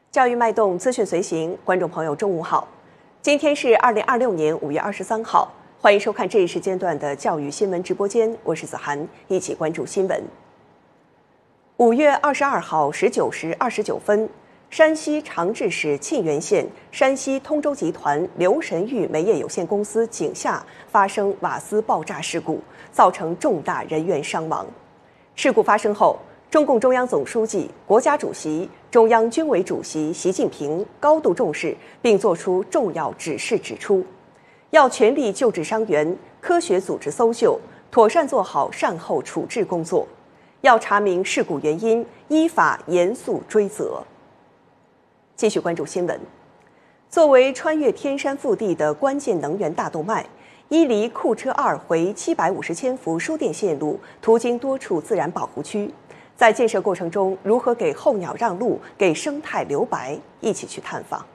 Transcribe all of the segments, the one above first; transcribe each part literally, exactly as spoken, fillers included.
教育脉动，资讯随行，观众朋友，中午好！今天是二零二六年五月二十三号，欢迎收看这一时间段的教育新闻直播间，我是子涵，一起关注新闻。五月二十二号十九时二十九分，山西长治市沁源县山西通州集团刘神玉煤业有限公司井下发生瓦斯爆炸事故，造成重大人员伤亡。事故发生后，中共中央总书记、国家主席、中央军委主席习近平高度重视，并作出重要指示，指出，要全力救治伤员，科学组织搜救，妥善做好善后处置工作，要查明事故原因，依法严肃追责。继续关注新闻，作为穿越天山腹地的关键能源大动脉，伊犁库车二回七百五十千伏输电线路途经多处自然保护区。在建设过程中，如何给候鸟让路，给生态留白？一起去探访。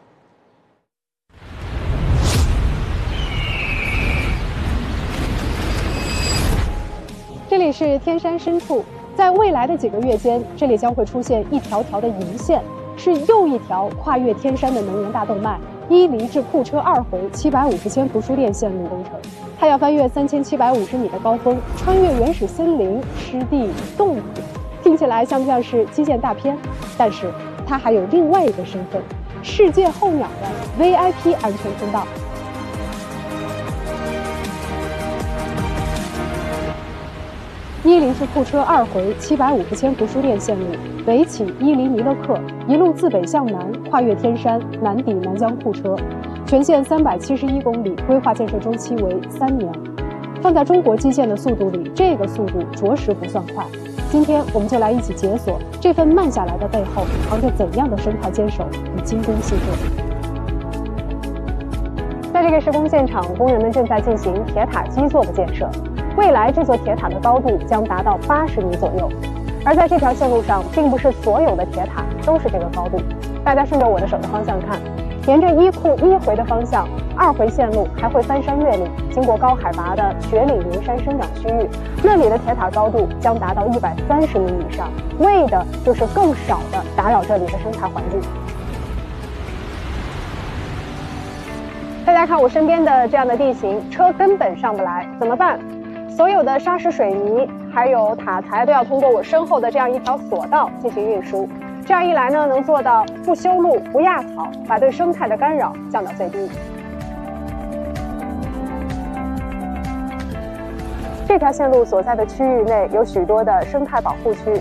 这里是天山深处，在未来的几个月间，这里将会出现一条条的银线，是又一条跨越天山的能源大动脉——伊犁至库车二回七百五十千伏输电线路工程。它要翻越三千七百五十米的高峰，穿越原始森林、湿地、洞府。听起来像不像是基建大片？但是它还有另外一个身份——世界候鸟的 V I P 安全通道。伊犁至库车二回七百五十千伏输电线路，北起伊犁弥勒克，一路自北向南，跨越天山，南抵南疆库车，全线三百七十一公里，规划建设周期为三年。放在中国基建的速度里，这个速度着实不算快。今天我们就来一起解锁这份慢下来的背后藏着怎样的生态坚守与精工细作。在这个施工现场，工人们正在进行铁塔基座的建设。未来这座铁塔的高度将达到八十米左右。而在这条线路上，并不是所有的铁塔都是这个高度。大家顺着我的手的方向看，沿着伊库一回的方向，二回线路还会翻山越岭，经过高海拔的雪岭名山生长区域，那里的铁塔高度将达到一百三十米以上，为的就是更少的打扰这里的生态环境。大家看我身边的这样的地形，车根本上不来，怎么办？所有的砂石、水泥还有塔材都要通过我身后的这样一条索道进行运输。这样一来呢，能做到不修路、不压草，把对生态的干扰降到最低。这条线路所在的区域内有许多的生态保护区，